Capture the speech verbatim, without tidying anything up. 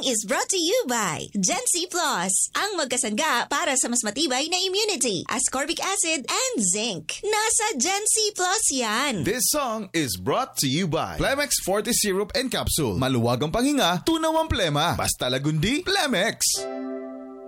is brought to you by Gen-C Plus, ang magkasangga para sa mas matibay na immunity, ascorbic acid and zinc. Nasa Gen-C Plus yan. This song is brought to you by Plemex Forte Syrup and Capsule. Maluwag ang panghinga, tunaw ang plema. Basta lagundi, Plemex!